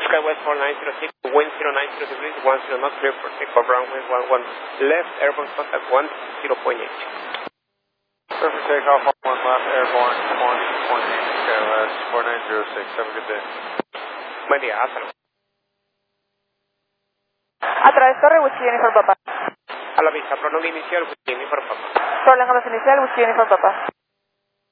West 4906, wind 090 degrees, 10 knots, clear for takeoff, runway 11. Left, airborne contact 10.8. Perfect takeoff, 1 left, airborne 10.8, KLS 4906. Have a good day. Buen día, hasta luego. A través Torre, Whiskey Uniform Papa. A la vista, prolonga inicial, Whiskey Uniform Papa. Prolongamos inicial, Whiskey Uniform Papa.